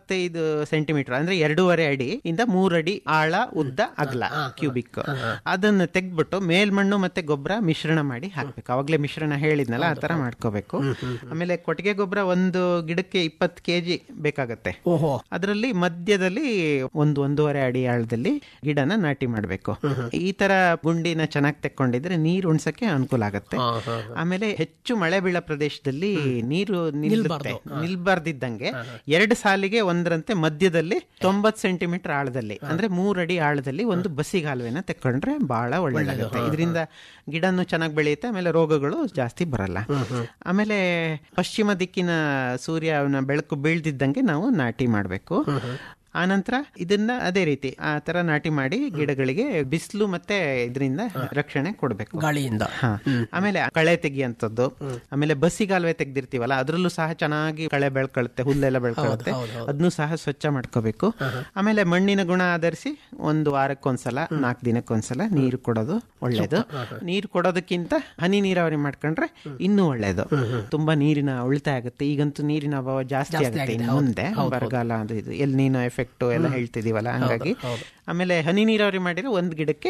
75 centimetre ಅಂದ್ರೆ 2.5 ಅಡಿ ಇಂದ 3 ಅಡಿ ಆಳ ಉದ್ದ ಅಗಲ ಕ್ಯೂಬಿಕ್. ಅದನ್ನ ತೆಗ್ದ್ಬಿಟ್ಟು ಮೇಲ್ಮಣ್ಣು ಮತ್ತೆ ಗೊಬ್ಬರ ಮಿಶ್ರಣ ಮಾಡಿ ಹಾಕ್ಬೇಕು. ಅವಾಗ್ಲೇ ಮಿಶ್ರಣ ಹೇಳಿದ್ನಲ್ಲ, ಆ ತರ ಮಾಡ್ಕೋಬೇಕು. ಆಮೇಲೆ ಕೊಟ್ಟಿಗೆ ಗೊಬ್ಬರ ಒಂದು ಗಿಡಕ್ಕೆ 20 kg ಬೇಕಾಗತ್ತೆ. ಅದರಲ್ಲಿ ಮಧ್ಯದಲ್ಲಿ 1-1.5 ಅಡಿ ಆಳದಲ್ಲಿ ಗಿಡನ ನಾಟಿ ಮಾಡ್ಬೇಕು. ಈ ತರ ಗುಂಡಿನ ಚೆನ್ನಾಗಿ ತೆಕ್ಕೊಂಡಿದ್ರೆ ನೀರು ಉಣ್ಸಕ್ಕೆ ಅನುಕೂಲ ಆಗತ್ತೆ. ಆಮೇಲೆ ಹೆಚ್ಚು ಮಳೆ ಬೀಳೋ ಪ್ರದೇಶದಲ್ಲಿ ನೀರು ನಿಲ್ಬಾರ್ದಿದ್ದಂಗೆ 2 ಸಾಲಿಗೆ ಒಂದರಂತೆ ಮಧ್ಯದಲ್ಲಿ 90 ಸೆಂಟಿಮೀಟರ್ ಆಳದಲ್ಲಿ ಅಂದ್ರೆ 3 ಅಡಿ ಆಳದಲ್ಲಿ ಒಂದು ಬಸಿಗಾಲುವೆನ ತೆಕ್ಕೊಂಡ್ರೆ ಬಹಳ ಒಳ್ಳೆದಾಗುತ್ತೆ. ಇದರಿಂದ ಗಿಡನು ಚೆನ್ನಾಗಿ ಬೆಳೆಯುತ್ತೆ. ಆಮೇಲೆ ರೋಗಗಳು ಜಾಸ್ತಿ ಬರಲ್ಲ. ಆಮೇಲೆ ಪಶ್ಚಿಮ ದಿಕ್ಕಿನ ಸೂರ್ಯನ ಬೆಳಕು ಬೀಳ್ದಿದ್ದಂಗೆ ನಾವು ನಾಟಿ ಮಾಡಬೇಕು. ಆನಂತರ ಇದನ್ನ ಅದೇ ರೀತಿ ಆ ತರ ನಾಟಿ ಮಾಡಿ ಗಿಡಗಳಿಗೆ ಬಿಸಿಲು ಮತ್ತೆ ಇದರಿಂದ ರಕ್ಷಣೆ ಕೊಡಬೇಕು, ಗಾಳಿಯಿಂದ. ಆಮೇಲೆ ಕಳೆ ತೆಗಿಯಂತದ್ದು, ಆಮೇಲೆ ಬಸಿಗಾಲುವೆ ತೆಗ್ದಿರ್ತೀವಲ್ಲ ಅದ್ರಲ್ಲೂ ಸಹ ಚೆನ್ನಾಗಿ ಕಳೆ ಬೆಳ್ಕೊಳುತ್ತೆ, ಹುಲ್ಲೆಲ್ಲ ಬೆಳ್ಕೊಳುತ್ತೆ, ಅದನ್ನು ಸಹ ಸ್ವಚ್ಛ ಮಾಡ್ಕೋಬೇಕು. ಆಮೇಲೆ ಮಣ್ಣಿನ ಗುಣ ಆಧರಿಸಿ 1 ವಾರಕ್ಕೊಂದ್ಸಲ 4 ದಿನಕ್ಕೊಂದ್ಸಲ ನೀರು ಕೊಡೋದು ಒಳ್ಳೇದು. ನೀರು ಕೊಡೋದಕ್ಕಿಂತ ಹನಿ ನೀರಾವರಿ ಮಾಡ್ಕೊಂಡ್ರೆ ಇನ್ನೂ ಒಳ್ಳೇದು. ತುಂಬಾ ನೀರಿನ ಉಳಿತಾಯ ಆಗುತ್ತೆ. ಈಗಂತೂ ನೀರಿನ ಅಭಾವ ಜಾಸ್ತಿ ಆಗುತ್ತೆ. ಇನ್ನು ಮುಂದೆ ಬರಗಾಲ ಅದು ಇದು ಎಲ್ನಿನೋ ಎಫೆಕ್ಟ್ ಎಲ್ಲ ಹೇಳ್ತಿದೀವಲ್ಲ, ಹಂಗಾಗಿ. ಆಮೇಲೆ ಹನಿ ನೀರಾವರಿ ಮಾಡಿದ್ರೆ ಒಂದ್ ಗಿಡಕ್ಕೆ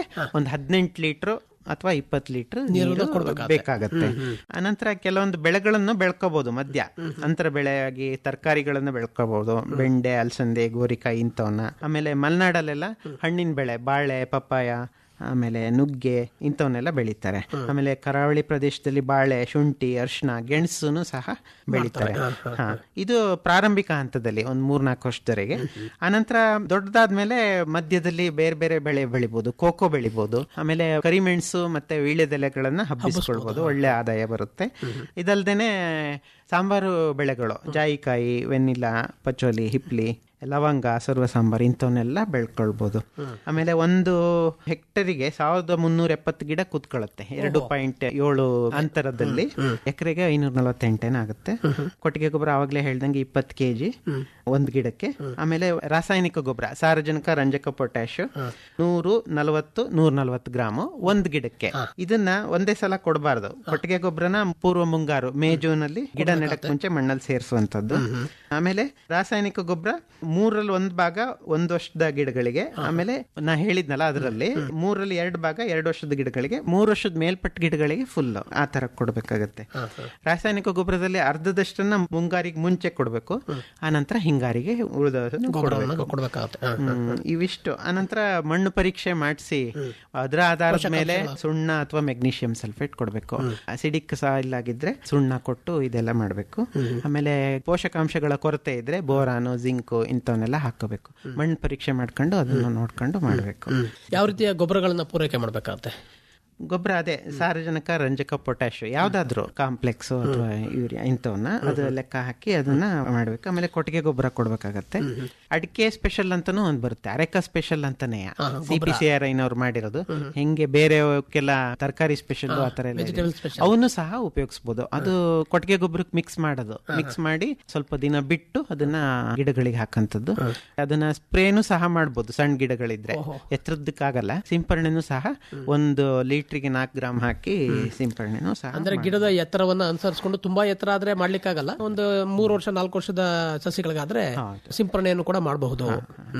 18 ಲೀಟರ್ ಅಥವಾ 20 ಲೀಟರ್ ನೀರು ಬೇಕಾಗತ್ತೆ. ಅನಂತರ ಕೆಲವೊಂದು ಬೆಳೆಗಳನ್ನು ಬೆಳ್ಕೋಬಹುದು ಮಧ್ಯ ಅಂತರ ಬೆಳೆಯಾಗಿ ತರಕಾರಿಗಳನ್ನ ಬೆಳ್ಕೋಬಹುದು, ಬೆಂಡೆ, ಅಲಸಂದೆ, ಗೋರಿಕಾಯಿ ಇಂಥವನ್ನ. ಆಮೇಲೆ ಮಲೆನಾಡಲ್ಲೆಲ್ಲ ಹಣ್ಣಿನ ಬೆಳೆ ಬಾಳೆ, ಪಪ್ಪಾಯ, ಆಮೇಲೆ ನುಗ್ಗೆ ಇಂಥವನ್ನೆಲ್ಲ ಬೆಳೀತಾರೆ. ಆಮೇಲೆ ಕರಾವಳಿ ಪ್ರದೇಶದಲ್ಲಿ ಬಾಳೆ, ಶುಂಠಿ, ಅರಿಶಿನ, ಗೆಣಸು ಸಹ ಬೆಳೀತಾರೆ. ಇದು ಪ್ರಾರಂಭಿಕ ಹಂತದಲ್ಲಿ 1-3-4 ವರ್ಷದವರೆಗೆ. ಆನಂತರ ದೊಡ್ಡದಾದ್ಮೇಲೆ ಮಧ್ಯದಲ್ಲಿ ಬೇರೆ ಬೇರೆ ಬೆಳೆ ಬೆಳಿಬಹುದು. ಕೋಕೋ ಬೆಳಿಬಹುದು. ಆಮೇಲೆ ಕರಿಮೆಣಸು ಮತ್ತೆ ವೀಳ್ಯದೆಲೆಗಳನ್ನ ಹಬ್ಬಿಸ್ಕೊಳ್ಬಹುದು, ಒಳ್ಳೆ ಆದಾಯ ಬರುತ್ತೆ. ಇದಲ್ದೇನೆ ಸಾಂಬಾರು ಬೆಳೆಗಳು, ಜಾಯಿಕಾಯಿ, ವೆನಿಲಾ, ಪಚೋಲಿ, ಹಿಪ್ಲಿ, ಲವಂಗ, ಸರ್ವ ಸಾಂಬಾರ್ ಇಂಥವನ್ನೆಲ್ಲ ಬೆಳ್ಕೊಳ್ಬಹುದು. ಆಮೇಲೆ 1 ಹೆಕ್ಟರಿಗೆ 1370 ಗಿಡ ಕೂತ್ಕೊಳ್ಳುತ್ತೆ. 2.7 ಅಂತರದಲ್ಲಿ ಎಕರೆಗೆ 548 ಆಗುತ್ತೆ. ಕೊಟ್ಟಿಗೆ ಗೊಬ್ಬರ ಆವಾಗಲೇ ಹೇಳ್ದಂಗೆ 20 kg ಒಂದ್ ಗಿಡಕ್ಕೆ. ಆಮೇಲೆ ರಾಸಾಯನಿಕ ಗೊಬ್ಬರ ಸಾರಜನಕ, ರಂಜಕ, ಪೊಟ್ಯಾಶ್ 140-140 ಗ್ರಾಮ್ ಒಂದ್ ಗಿಡಕ್ಕೆ. ಇದನ್ನ ಒಂದೇ ಸಲ ಕೊಡಬಾರ್ದು. ಕೊಟ್ಟಿಗೆ ಗೊಬ್ಬರನ ಪೂರ್ವ ಮುಂಗಾರು ಮೇ ಜೂನ್ ಅಲ್ಲಿ ಗಿಡ ನೆಡಕ್ ಮುಂಚೆ ಮಣ್ಣಲ್ಲಿ ಸೇರಿಸುವಂತದ್ದು. ಆಮೇಲೆ ರಾಸಾಯನಿಕ ಗೊಬ್ಬರ 1/3 ಭಾಗ 1 ವರ್ಷದ ಗಿಡಗಳಿಗೆ. ಆಮೇಲೆ ನಾ ಹೇಳಿದ್ನಲ್ಲ ಅದರಲ್ಲಿ 2 ಭಾಗ 2 ವರ್ಷದ ಗಿಡಗಳಿಗೆ, 3 ವರ್ಷದ ಮೇಲ್ಪಟ್ಟ ಗಿಡಗಳಿಗೆ ಫುಲ್ ಆ ತರ ಕೊಡ್ಬೇಕಾಗತ್ತೆ. ರಾಸಾಯನಿಕ ಗೊಬ್ಬರದಲ್ಲಿ ಅರ್ಧದಷ್ಟನ್ನ ಮುಂಗಾರಿಗೆ ಮುಂಚೆ ಕೊಡ್ಬೇಕು, ಆನಂತರ ಹಿಂಗಾರಿಗೆ ಉಳಿದನ್ನು ಕೊಡಬೇಕಾಗುತ್ತೆ. ಇವಿಷ್ಟು. ಆನಂತರ ಮಣ್ಣು ಪರೀಕ್ಷೆ ಮಾಡಿಸಿ ಅದರ ಆಧಾರದ ಮೇಲೆ ಸುಣ್ಣ ಅಥವಾ ಮೆಗ್ನೀಷಿಯಂ ಸಲ್ಫೇಟ್ ಕೊಡ್ಬೇಕು. ಅಸಿಡಿಕ್ ಸಾಯಿಲ್ ಆಗಿದ್ರೆ ಸುಣ್ಣ ಕೊಟ್ಟು ಇದೆಲ್ಲ ಮಾಡ್ಬೇಕು. ಆಮೇಲೆ ಪೋಷಕಾಂಶಗಳ ಕೊರತೆ ಇದ್ರೆ ಬೋರಾನು, ಜಿಂಕು ಇಂಥವನ್ನೆಲ್ಲ ಹಾಕೋಬೇಕು. ಮಣ್ಣು ಪರೀಕ್ಷೆ ಮಾಡ್ಕೊಂಡು ಅದನ್ನು ನೋಡ್ಕೊಂಡು ಮಾಡ್ಬೇಕು. ಯಾವ ರೀತಿಯ ಗೊಬ್ಬರಗಳನ್ನ ಪೂರೈಕೆ ಮಾಡ್ಬೇಕಾಗತ್ತೆ? ಗೊಬ್ಬರ ಅದೇ ಸಾರಜನಕ, ರಂಜಕ, ಪೊಟ್ಯಾಶ್ ಯಾವ್ದಾದ್ರು ಕಾಂಪ್ಲೆಕ್ಸ್ ಅಥವಾ ಯೂರಿಯಾ ಇಂಥವನ್ನ ಅದು ಲೆಕ್ಕ ಹಾಕಿ ಅದನ್ನ ಮಾಡ್ಬೇಕು. ಆಮೇಲೆ ಕೊಟ್ಟಿಗೆ ಗೊಬ್ಬರ ಕೊಡ್ಬೇಕಾಗತ್ತೆ. ಅಡಿಕೆ ಸ್ಪೆಷಲ್ ಅಂತಾನು ಒಂದ್ ಬರುತ್ತೆ, ಅರೆಕ ಸ್ಪೆಷಲ್ ಅಂತಾನೆ CPCRI ನವ್ರು ಮಾಡಿರೋದು. ಹೆಂಗೆ ಬೇರೆಲ್ಲ ತರಕಾರಿ ಸ್ಪೆಷಲ್ ಆತರ ಎಲ್ಲ ಅವನು ಸಹ ಉಪಯೋಗಿಸಬಹುದು. ಅದು ಕೊಟ್ಟಿಗೆ ಗೊಬ್ಬರಕ್ಕೆ ಮಿಕ್ಸ್ ಮಾಡೋದು, ಮಿಕ್ಸ್ ಮಾಡಿ ಸ್ವಲ್ಪ ದಿನ ಬಿಟ್ಟು ಅದನ್ನ ಗಿಡಗಳಿಗೆ ಹಾಕಂತದ್ದು. ಅದನ್ನ ಸ್ಪ್ರೇನು ಸಹ ಮಾಡ್ಬೋದು ಸಣ್ಣ ಗಿಡಗಳಿದ್ರೆ, ಎತ್ತರದಕ್ಕಾಗಲ್ಲ. ಸಿಂಪರಣೆನೂ ಸಹ 1 ಲೀಟ್ರಿಗೆ 4 ಗ್ರಾಮ್ ಹಾಕಿ ಸಿಂಪರಣೆನೂ ಸಹ. ಅಂದ್ರೆ ಗಿಡದ ಎತ್ತರವನ್ನ ಅನುಸರಿಸಿಕೊಂಡು ತುಂಬಾ ಎತ್ತರ ಆದ್ರೆ ಮಾಡ್ಲಿಕ್ಕಾಗಲ್ಲ. ಒಂದು 3 ವರ್ಷ 4 ವರ್ಷದ ಸಸಿಗಳಿಗಾದ್ರೆ ಸಿಂಪರಣೆಯನ್ನು ಕೂಡ ಮಾಡಬಹುದು.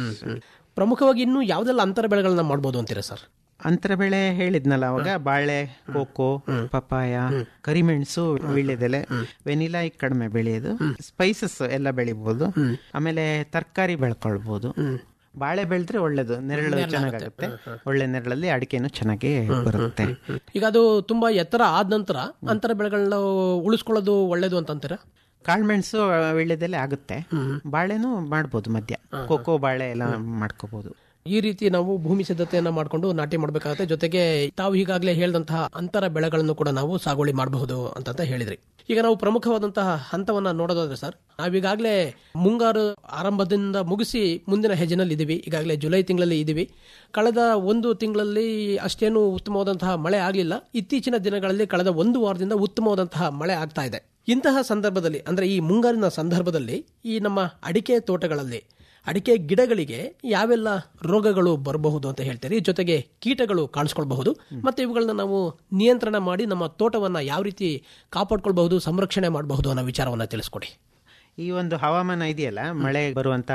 ಪ್ರಮುಖವಾಗಿ ಇನ್ನು ಯಾವ್ದೆಲ್ಲ ಅಂತರ ಬೆಳೆಗಳನ್ನ ಮಾಡಬಹುದು ಅಂತೀರಾ ಸರ್? ಅಂತರ ಬೆಳೆ ಹೇಳಿದ್ನಲ್ಲ ಅವಾಗ, ಬಾಳೆ, ಕೋಕೋ, ಪಪಾಯ, ಕರಿಮೆಣಸು, ವೀಳ್ಯದೆಲೆ, ವೆನಿಲಾ ಈಗ ಕಡಿಮೆ ಬೆಳೆಯೋದು, ಸ್ಪೈಸಸ್ ಎಲ್ಲ ಬೆಳಿಬಹುದು. ಆಮೇಲೆ ತರಕಾರಿ ಬೆಳ್ಕೊಳ್ಬಹುದು. ಬಾಳೆ ಬೆಳೆದ್ರೆ ಒಳ್ಳೇದು, ನೆರಳು ಚೆನ್ನಾಗುತ್ತೆ. ಒಳ್ಳೆ ನೆರಳಲ್ಲಿ ಅಡಿಕೆನು ಚೆನ್ನಾಗಿ ಬರುತ್ತೆ. ಈಗ ಅದು ತುಂಬಾ ಎತ್ತರ ಆದ ನಂತರ ಅಂತರ ಬೆಳೆಗಳನ್ನ ಉಳಿಸ್ಕೊಳ್ಳೋದು ಒಳ್ಳೇದು ಅಂತಂತೀರಾ? ಕಾಳುಮೆಣಸು, ವೀಳ್ಯದೆಲೆ ಆಗುತ್ತೆ. ಬಾಳೆನೂ ಮಾಡ್ಬೋದು, ಮಧ್ಯ ಕೋಕೋ, ಬಾಳೆ ಎಲ್ಲ ಮಾಡ್ಕೋಬಹುದು. ಈ ರೀತಿ ನಾವು ಭೂಮಿ ಸಿದ್ಧತೆಯನ್ನ ಮಾಡಿಕೊಂಡು ನಾಟಿ ಮಾಡಬೇಕಾಗುತ್ತೆ. ಜೊತೆಗೆ ತಾವು ಈಗಾಗಲೇ ಹೇಳಿದಂತಹ ಅಂತರ ಬೆಳೆಗಳನ್ನು ಕೂಡ ನಾವು ಸಾಗುವಳಿ ಮಾಡಬಹುದು ಅಂತ ಹೇಳಿದ್ರಿ. ಈಗ ನಾವು ಪ್ರಮುಖವಾದಂತಹ ಹಂತವನ್ನ ನೋಡೋದಾದ್ರೆ ಸರ್, ನಾವೀಗಾಗಲೇ ಮುಂಗಾರು ಆರಂಭದಿಂದ ಮುಗಿಸಿ ಮುಂದಿನ ಹೆಜ್ಜೆನಲ್ಲಿ ಇದೀವಿ. ಈಗಾಗಲೇ ಜುಲೈ ತಿಂಗಳಲ್ಲಿ ಇದೀವಿ. ಕಳೆದ 1 ತಿಂಗಳಲ್ಲಿ ಅಷ್ಟೇನು ಉತ್ತಮವಾದಂತಹ ಮಳೆ ಆಗಲಿಲ್ಲ. ಇತ್ತೀಚಿನ ದಿನಗಳಲ್ಲಿ ಕಳೆದ 1 ವಾರದಿಂದ ಉತ್ತಮವಾದಂತಹ ಮಳೆ ಆಗ್ತಾ ಇದೆ. ಇಂತಹ ಸಂದರ್ಭದಲ್ಲಿ, ಅಂದ್ರೆ ಈ ಮುಂಗಾರಿನ ಸಂದರ್ಭದಲ್ಲಿ, ಈ ನಮ್ಮ ಅಡಿಕೆ ತೋಟಗಳಲ್ಲಿ ಅಡಿಕೆ ಗಿಡಗಳಿಗೆ ಯಾವೆಲ್ಲ ರೋಗಗಳು ಬರಬಹುದು ಅಂತ ಹೇಳ್ತೀರಿ? ಜೊತೆಗೆ ಕೀಟಗಳು ಕಾಣಿಸ್ಕೊಳ್ಬಹುದು, ಮತ್ತೆ ಇವುಗಳನ್ನ ನಾವು ನಿಯಂತ್ರಣ ಮಾಡಿ ನಮ್ಮ ತೋಟವನ್ನ ಯಾವ ರೀತಿ ಕಾಪಾಡ್ಕೊಳ್ಬಹುದು, ಸಂರಕ್ಷಣೆ ಮಾಡಬಹುದು ಅನ್ನೋ ವಿಚಾರವನ್ನ ತಿಳಿಸ್ಕೊಡಿ. ಈ ಒಂದು ಹವಾಮಾನ ಇದೆಯಲ್ಲ, ಮಳೆ ಬರುವಂತ